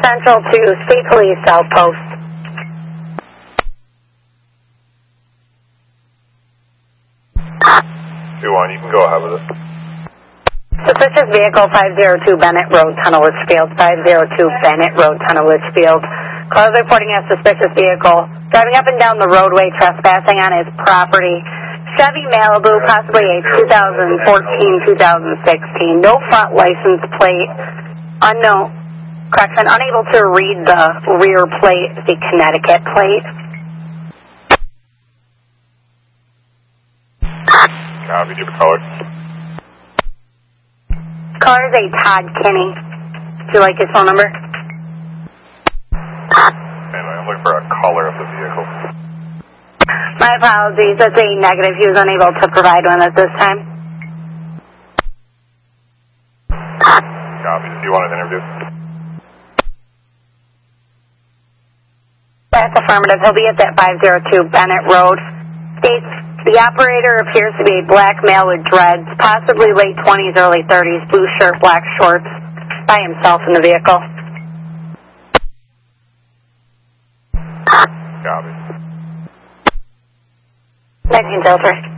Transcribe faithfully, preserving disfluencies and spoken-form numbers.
Central to State Police Outpost. two one, you can go ahead with it. Suspicious vehicle five zero two Bennett Road, Tunnel Litchfield. five zero two Bennett Road, Tunnel Litchfield. Cars reporting a suspicious vehicle driving up and down the roadway, trespassing on his property. Chevy Malibu, possibly a two thousand fourteen, two thousand sixteen. No front license plate. Unknown. Correction, unable to read the rear plate, the Connecticut plate. Copy, do the color. Car is a Todd Kinney. Do you like his phone number? Anyway, I'm looking for a color of the vehicle. My apologies, that's a negative. He was unable to provide one at this time. Copy, do you want an interview? That's affirmative. He'll be at that five zero two Bennett Road. States the operator appears to be a black male with dreads, possibly late twenties, early thirties, blue shirt, black shorts, by himself in the vehicle. Copy. nineteen Delta.